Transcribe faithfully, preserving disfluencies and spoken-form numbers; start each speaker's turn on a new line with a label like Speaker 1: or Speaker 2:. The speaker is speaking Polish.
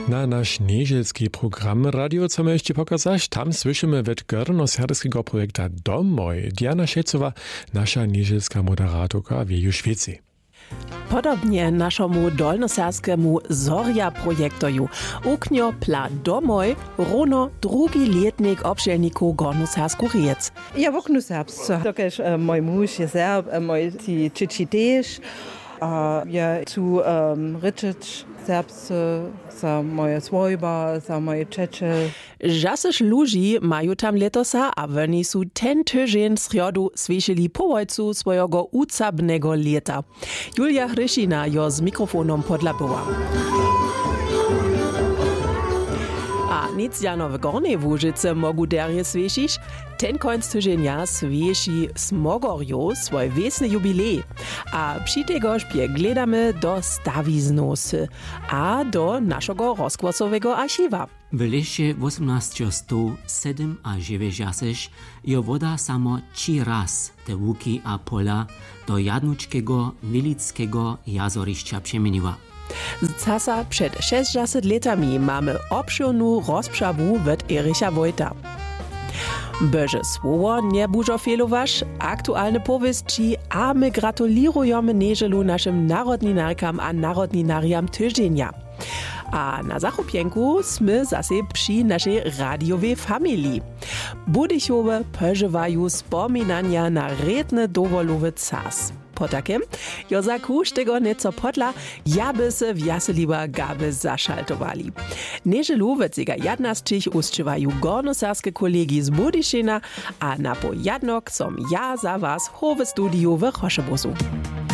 Speaker 1: Na nasz niedzielski program radio chcemy jeszcze pokazać. Tam słyszymy wet gorno-serbskiego projekta Domoj. Diana Šecowa, nasza niedzielska moderatorka w jej Szwecji.
Speaker 2: Podobnie naszemu dolnoserskiemu Zorja projektoju uknio pla Domoj runo drugi letnik obszelniku Gornosersku Riec.
Speaker 3: Ja woknu serbsce. Dokež moj muž je Serb, moj ti čiči tež. A ja tu um, ryczyć serbsce za moje swojba, za moje czecze.
Speaker 2: Žasež ludzi mają tam letosa, a oni su ten tydzień sriodu słyszeli powojcu swojego ucabnego leta. Julia Hryšina jo z mikrofonom podlabyła. A nic jano w Gornej Łużyce mogu derje słyšiš, ten końc tydzienia słyši Smogorjo swój wiesny jubilej. A przy tegoż pie gledamy do stawiznosy, a do naszego rozgłosowego archiwa.
Speaker 4: W lesie osiemnaście sto siedem a dziewięćdziesiąt je woda samo trzy raz te łuki a pola do jadnuczkiego Wilickiego jazoriszcza przemieniła.
Speaker 2: Zasa przed sześćdziesięcioma latami mamy obszirną rozprzawę wet Ericha Wojta. Boże słowo nie bużo fehlowaš, aktualne powieści, a my gratulirujemy niedzielu naszym narodninarkam a narodninariam tydzienia. A na zachopienku sme zase przy naszej radiowej familii. Budychowe przeżywają wspominania na redny dowolowy czas. Po takim, jo za kusz tego nieco podla, ja by se wjaseliwa gaby zaszaltowali. Niedzielu wecega jedenastych ustrzywają gornoserskie kolegi z Budyšina, a na pojadnok som ja za was howe studiu w Chošebuzu.